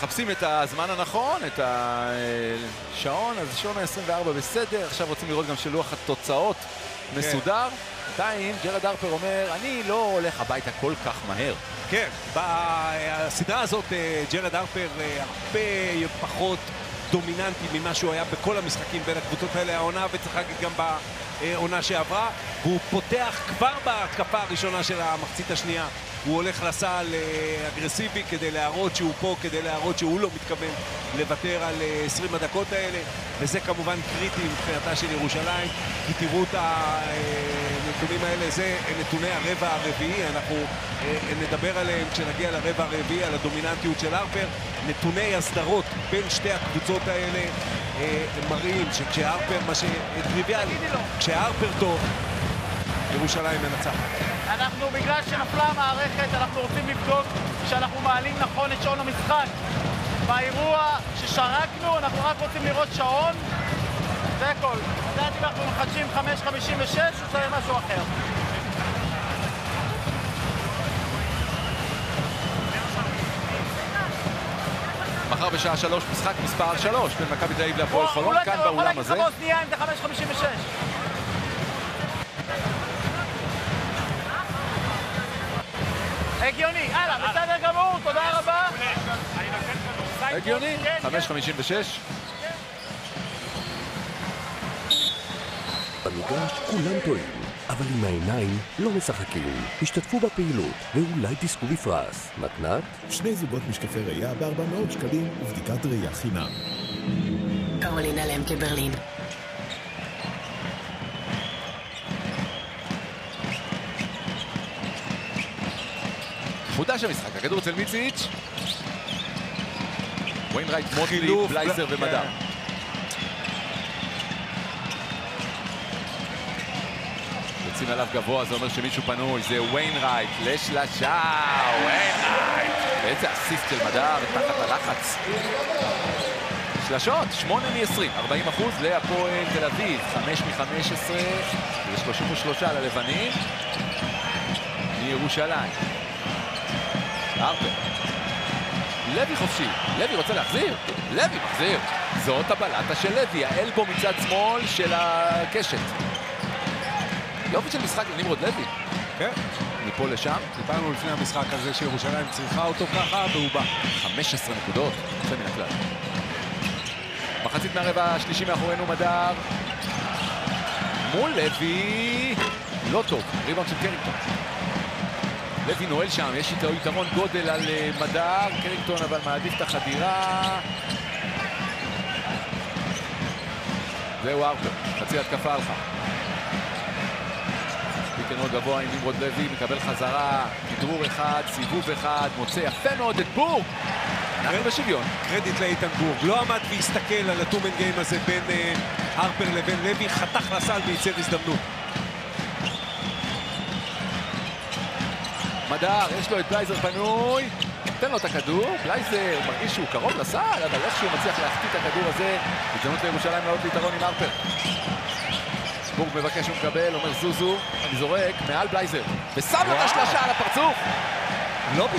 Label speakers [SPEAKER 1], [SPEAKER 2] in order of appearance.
[SPEAKER 1] מחפשים את הזמן הנכון, את השעון, אז שעון ה-24 בסדר, עכשיו רוצים לראות גם שלוח התוצאות מסודר. בינתיים ג'רד הרפר אומר, אני לא הולך הביתה כל כך מהר.
[SPEAKER 2] כן, בסדרה הזאת ג'רד הרפר הרבה פחות דומיננטי ממה שהוא היה בכל המשחקים בין הקבוצות האלה העונה, וצריך להגיד גם בעונה שעברה. והוא פותח כבר בהתקפה הראשונה של המחצית השנייה. הוא הולך לסל אגרסיבי כדי להראות שהוא פה, כדי להראות שהוא לא מתכוון לוותר על 20 הדקות האלה, וזה כמובן קריטי מבחינתה של ירושלים, כי תראו את הנתונים האלה, זה נתוני הרבע הרביעי, אנחנו נדבר עליהם כשנגיע לרבע הרביעי, על הדומיננטיות של הרפר. נתוני הסדרות בין שתי הקבוצות האלה מראים שכשהרפר, מה שטריוויאלי, כשהרפר טוב, ירושלים מנצחת.
[SPEAKER 3] אנחנו, בגלל שנפלה המערכת, אנחנו רוצים לבדוק שאנחנו מעלים נכון את שעון המשחק. באירוע ששרקנו, אנחנו רק רוצים לראות שעון. זה הכל. לדעת אם אנחנו מחדשים 5:56 או שזה משהו אחר.
[SPEAKER 1] מחר בשעה 3 משחק מספר 3 בין מכבי תל אביב להפועל חולון, כאן באולם הזה.
[SPEAKER 3] הוא יכול להגיד לך בוא שנייה אם זה 5:56. הגיוני, הלאה, בסדר גמור, תודה רבה.
[SPEAKER 1] הגיוני, 5:56.
[SPEAKER 4] במגרש כולם טועים, אבל עם העיניים לא משחקים. השתתפו בפעילות ואולי תזכו בפרס. מתנת?
[SPEAKER 5] 2 זוגות משקפי ראייה ב-400 שקלים ובדיקת ראייה חינם.
[SPEAKER 6] קרולינה למקה ברלין.
[SPEAKER 1] חודש המשחק, הכדור אצל מיציץ', ויינרייט, מוטלי, בלייזר ומדר. יוצאים עליו גבוה, זה אומר שמישהו פנוי, זה ויינרייט, לשלשה, ויינרייט. ואיזה אסיסט של מדר, תחת הלחץ. שלשות, 8 מ-20, 40% להפועל תל אביב, 5 מ-15, ו-33 ללבנים. מירושלים. הרפר. לוי חופשי. לוי רוצה להחזיר. לוי מחזיר. זאת הבלטה של לוי. האלבו מצד שמאל של הקשת. יופי של משחק לנמרוד לוי.
[SPEAKER 2] כן.
[SPEAKER 1] מפה לשם.
[SPEAKER 2] דיברנו לפני המשחק הזה שירושלים צריכה אותו ככה, והוא בא.
[SPEAKER 1] 15 נקודות. זה מן הכלל. מחצית מהרבע השלישי מאחורינו מדר. מול לוי. לא טוב. ריבאונד של קרינגטון. לוי נועל שם, יש איתו יתרון גודל על מדר, קרינגטון אבל מעדיף את החדירה. זהו הרפר, חצי התקפה עליך. פיקן מאוד גבוה עם נמרוד לוי, מקבל חזרה, כדרור אחד, סיבוב אחד, מוצא יפה מאוד את בורג. אנחנו בשוויון.
[SPEAKER 2] קרדיט לאיתן בורג, לא עמד והסתכל על הטומן גיים הזה בין הרפר לבין לוי, חתך לסל וייצר הזדמנות.
[SPEAKER 1] מדר, יש לו את בלייזר פנוי, תן לו את הכדור, בלייזר מרגיש שהוא קרוב לסל, אבל איכשהו מצליח להחטיא את הכדור הזה, הזדמנות לירושלים לעוד ליתרון עם הרפר. בורג מבקש ומקבל, אומר זוזו, אני זורק מעל בלייזר, ושם לו את השלשה על הפרצוף.
[SPEAKER 2] לא